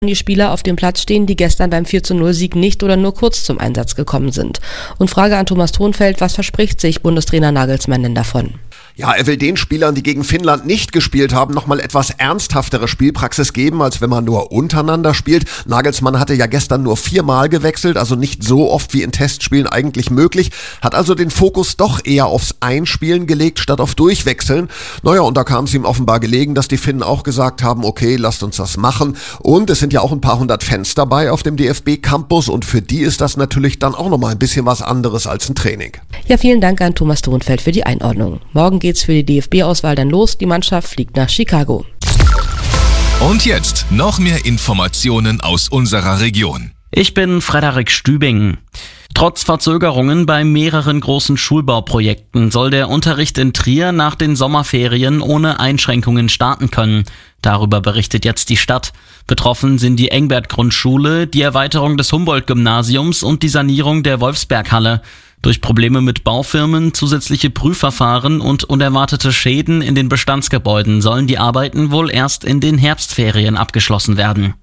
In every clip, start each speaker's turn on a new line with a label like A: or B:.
A: die Spieler auf dem Platz stehen, die gestern beim 4:0-Sieg nicht oder nur kurz zum Einsatz gekommen sind. Und Frage an Thomas Thonfeld, was verspricht sich Bundestrainer Nagelsmann denn davon?
B: Ja, er will den Spielern, die gegen Finnland nicht gespielt haben, nochmal etwas ernsthaftere Spielpraxis geben, als wenn man nur untereinander spielt. Nagelsmann hatte ja gestern nur 4-mal gewechselt, also nicht so oft wie in Testspielen eigentlich möglich, hat also den Fokus doch eher aufs Einspielen gelegt, statt auf Durchwechseln. Naja, und da kam es ihm offenbar gelegen, dass die Finnen auch gesagt haben, okay, lasst uns das machen. Und es sind ja auch ein paar hundert Fans dabei auf dem DFB-Campus und für die ist das natürlich dann auch nochmal ein bisschen was anderes als ein Training.
A: Ja, vielen Dank an Thomas Thonfeld für die Einordnung. Morgen geht's für die DFB-Auswahl dann los. Die Mannschaft fliegt nach Chicago.
C: Und jetzt noch mehr Informationen aus unserer Region.
D: Ich bin Frederik Stübing. Trotz Verzögerungen bei mehreren großen Schulbauprojekten soll der Unterricht in Trier nach den Sommerferien ohne Einschränkungen starten können. Darüber berichtet jetzt die Stadt. Betroffen sind die Engbert-Grundschule, die Erweiterung des Humboldt-Gymnasiums und die Sanierung der Wolfsberghalle. Durch Probleme mit Baufirmen, zusätzliche Prüfverfahren und unerwartete Schäden in den Bestandsgebäuden sollen die Arbeiten wohl erst in den Herbstferien abgeschlossen werden.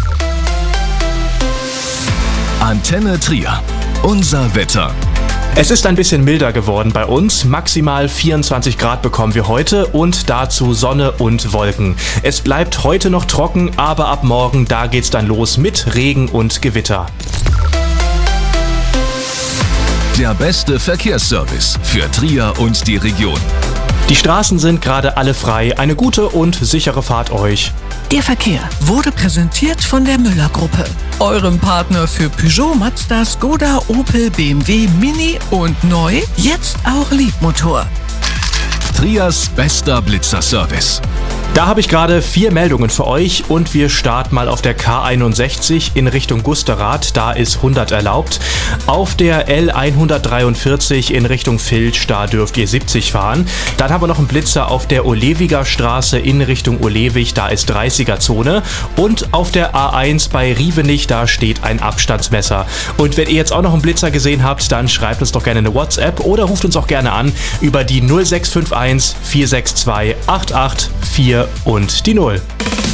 C: Antenne Trier. Unser Wetter.
E: Es ist ein bisschen milder geworden bei uns. Maximal 24 Grad bekommen wir heute und dazu Sonne und Wolken. Es bleibt heute noch trocken, aber ab morgen, da geht's dann los mit Regen und Gewitter.
C: Der beste Verkehrsservice für Trier und die Region.
E: Die Straßen sind gerade alle frei. Eine gute und sichere Fahrt euch.
F: Der Verkehr wurde präsentiert von der Müller-Gruppe, eurem Partner für Peugeot, Mazda, Skoda, Opel, BMW, Mini und neu, jetzt auch Leapmotor.
C: Triers bester Blitzerservice.
E: Da habe ich gerade 4 Meldungen für euch und wir starten mal auf der K61 in Richtung Gusterath, da ist 100 erlaubt. Auf der L143 in Richtung Filch, da dürft ihr 70 fahren. Dann haben wir noch einen Blitzer auf der Olewiger Straße in Richtung Olewig, da ist 30er Zone. Und auf der A1 bei Rievenich, da steht ein Abstandsmesser. Und wenn ihr jetzt auch noch einen Blitzer gesehen habt, dann schreibt uns doch gerne eine WhatsApp oder ruft uns auch gerne an über die 0651 462 884 und die 0.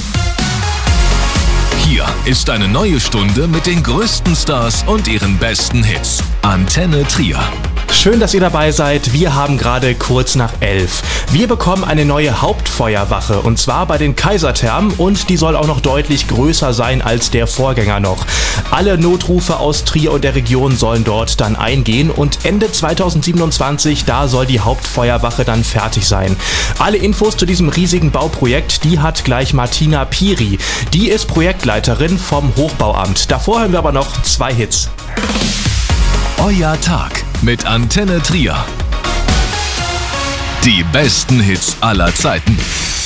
C: Hier ist eine neue Stunde mit den größten Stars und ihren besten Hits. Antenne Trier.
E: Schön, dass ihr dabei seid. Wir haben gerade kurz nach 11. Wir bekommen eine neue Hauptfeuerwache und zwar bei den Kaiserthermen und die soll auch noch deutlich größer sein als der Vorgänger noch. Alle Notrufe aus Trier und der Region sollen dort dann eingehen und Ende 2027, da soll die Hauptfeuerwache dann fertig sein. Alle Infos zu diesem riesigen Bauprojekt, die hat gleich Martina Piri. Die ist Projektleiterin vom Hochbauamt. Davor hören wir aber noch 2 Hits.
C: Euer Tag mit Antenne Trier. Die besten Hits aller Zeiten.